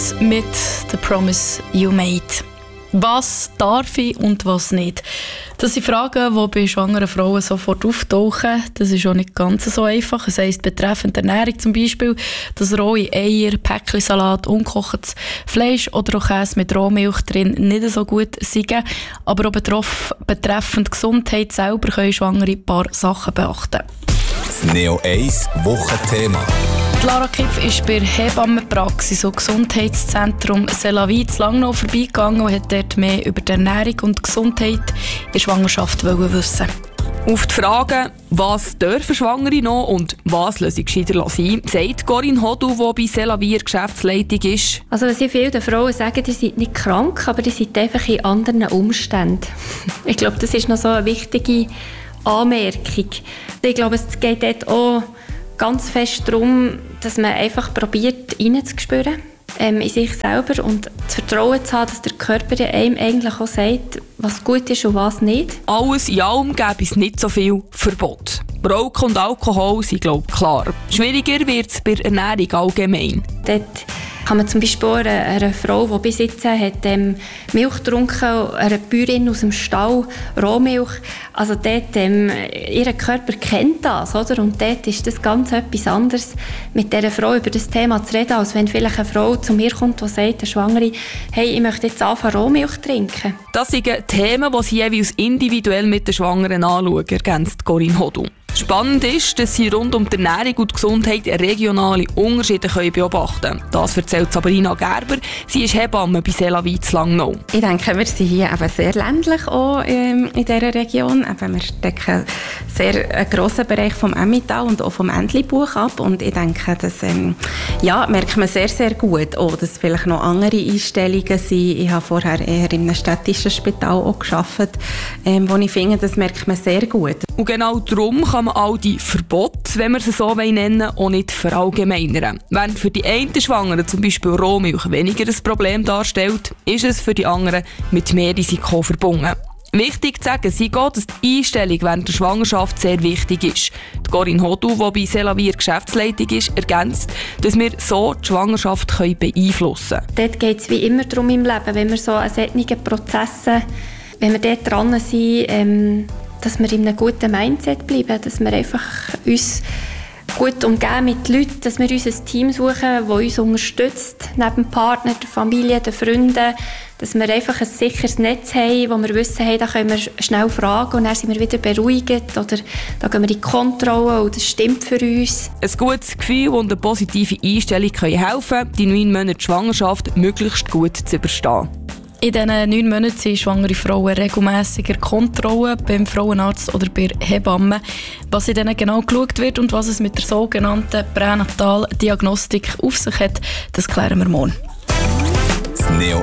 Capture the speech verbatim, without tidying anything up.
Jones mit «The Promise You Made». Was darf ich und was nicht? Das sind Fragen, die bei schwangeren Frauen sofort auftauchen. Das ist auch nicht ganz so einfach. Das heisst, betreffend Ernährung zum Beispiel, dass rohe Eier, Päckchensalat, ungekochtes Fleisch oder auch Käse mit Rohmilch drin nicht so gut sind. Aber auch betroff, betreffend Gesundheit selber können Schwangere ein paar Sachen beachten. Das Neo eins Wochenthema. Lara Kipf ist bei der Hebammenpraxis und Gesundheitszentrum Selavi zu Langnau vorbeigegangen und hat dort mehr über die Ernährung und Gesundheit in der Schwangerschaft wissen. Auf die Fragen, was dürfen Schwangere noch und was lassen sie gescheiter sein, sagt Corinne Hodu, die bei Selavi in der Geschäftsleitung ist. Also was ich viele Frauen sagen, die sind nicht krank, aber die sind einfach in anderen Umständen. Ich glaube, das ist noch so eine wichtige Anmerkung. Ich glaube, es geht dort auch ganz fest darum, dass man einfach probiert, reinzuspüren ähm, in sich selber und das Vertrauen zu haben, dass der Körper einem eigentlich auch sagt, was gut ist und was nicht. Alles in allem gäbe es nicht so viel Verbot. Rauchen und Alkohol sind, glaube ich, klar. Schwieriger wird es bei der Ernährung allgemein. Dort kann man zum Beispiel eine, eine Frau, die bis jetzt hat, ähm, Milch getrunken, eine Bäuerin aus dem Stall, Rohmilch, also dort, ähm, ihr Körper kennt das, oder? Und dort ist das ganz etwas anderes, mit dieser Frau über das Thema zu reden, als wenn vielleicht eine Frau zu mir kommt, die sagt, eine Schwangere, hey, ich möchte jetzt anfangen, Rohmilch trinken. Das sind Themen, die sie jeweils individuell mit den Schwangeren anschauen, ergänzt Corinne Hodu. Spannend ist, dass sie rund um die Ernährung und die Gesundheit regionale Unterschiede beobachten können. Das erzählt Sabrina Gerber. Sie ist Hebamme bei Selavi zu Langnau. Ich denke, wir sind hier eben sehr ländlich auch, ähm, in dieser Region. Eben, wir decken sehr einen grossen Bereich vom Emmental und auch vom Entlebuch ab. Und ich denke, das ähm, ja, merkt man sehr, sehr gut. Auch, dass vielleicht noch andere Einstellungen sind. Ich habe vorher eher in einem städtischen Spital auch gearbeitet, ähm, wo ich finde, das merkt man sehr gut. Und genau darum kann man all die Verbote, wenn wir sie so nennen, auch nicht verallgemeinern. Während für die einen Schwangeren zum Beispiel Rohmilch weniger ein Problem darstellt, ist es für die anderen mit mehr Risiko verbunden. Wichtig zu sagen sei auch, dass die Einstellung während der Schwangerschaft sehr wichtig ist. Die Corinne Hodu, die bei Selavi in der Geschäftsleitung ist, ergänzt, dass wir so die Schwangerschaft beeinflussen können. Dort geht es wie immer darum im Leben, wenn wir so an solchen Prozessen, wenn wir dort dran sind, ähm, dass wir in einem guten Mindset bleiben, dass wir einfach uns gut umgeben mit Leuten, dass wir uns ein Team suchen, das uns unterstützt, neben dem Partner, der Familie, den Freunden, dass wir einfach ein sicheres Netz haben, wo wir wissen, hey, da können wir schnell fragen und dann sind wir wieder beruhigt oder da gehen wir in die Kontrolle und das stimmt für uns. Ein gutes Gefühl und eine positive Einstellung können helfen, die neun Monate Schwangerschaft möglichst gut zu überstehen. In diesen neun Monaten sind schwangere Frauen regelmässiger Kontrollen beim Frauenarzt oder bei Hebammen. Was in denen genau geschaut wird und was es mit der sogenannten Pränataldiagnostik auf sich hat, das klären wir morgen.